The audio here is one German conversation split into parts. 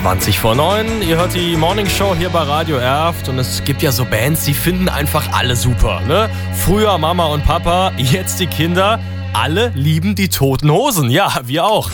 20 vor 9. Ihr hört die Morning Show hier bei Radio Erft und es gibt ja so Bands, die finden einfach alle super, ne? Früher Mama und Papa, jetzt die Kinder. Alle lieben die Toten Hosen. Ja, wir auch.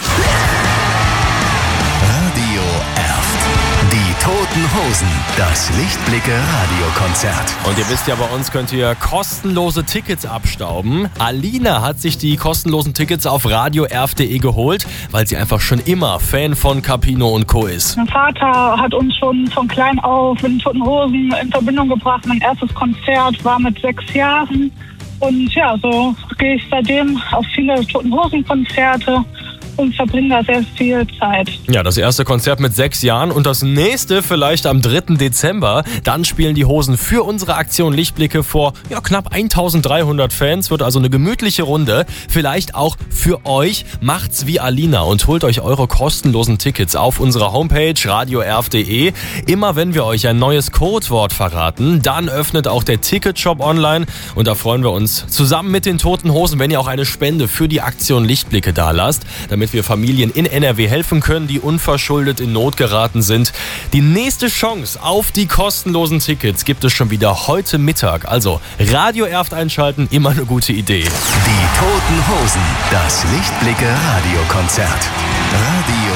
Radio Erft. Die Toten Hosen. Das Lichtblicke-Radiokonzert. Und ihr wisst ja, bei uns könnt ihr kostenlose Tickets abstauben. Alina hat sich die kostenlosen Tickets auf radioerft.de geholt, weil sie einfach schon immer Fan von Capino und Co. ist. Mein Vater hat uns schon von klein auf mit den Toten Hosen in Verbindung gebracht. Mein erstes Konzert war mit 6 Jahren. Und ja, so gehe ich seitdem auf viele Toten Hosen-Konzerte und verbringe da sehr viel Zeit. Ja, das erste Konzert mit 6 Jahren und das nächste vielleicht am 3. Dezember. Dann spielen die Hosen für unsere Aktion Lichtblicke vor knapp 1300 Fans. Wird also eine gemütliche Runde. Vielleicht auch für euch. Macht's wie Alina und holt euch eure kostenlosen Tickets auf unserer Homepage radioerft.de. Immer wenn wir euch ein neues Codewort verraten, dann öffnet auch der Ticketshop online. Und da freuen wir uns zusammen mit den Toten Hosen, wenn ihr auch eine Spende für die Aktion Lichtblicke dalasst, damit wir Familien in NRW helfen können, die unverschuldet in Not geraten sind. Die nächste Chance auf die kostenlosen Tickets gibt es schon wieder heute Mittag. Also Radio Erft einschalten, immer eine gute Idee. Die Toten Hosen. Das Lichtblicke-Radiokonzert. Radio